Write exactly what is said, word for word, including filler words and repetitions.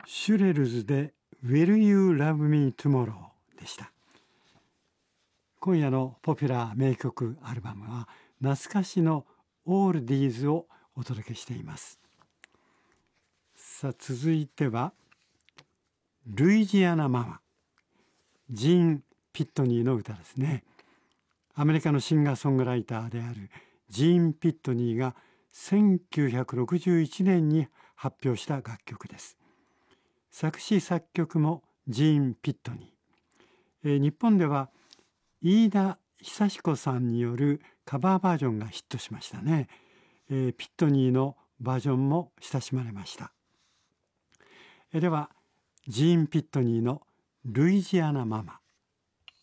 シュレルズで Will You Love Me Tomorrow でした。今夜のポピュラー名曲アルバムは懐かしのオールディーズをお届けしています。さあ続いてはルイジアナママ、ジーン・ピットニーの歌ですね。アメリカのシンガーソングライターであるジーン・ピットニーがせんきゅうひゃくろくじゅういちねんに発表した楽曲です。作詞作曲もジーン・ピットニー、えー、日本では飯田久志子さんによるカバーバージョンがヒットしましたね。えー、ピットニーのバージョンも親しまれました。えー、ではジーン・ピットニーのルイジアナママ。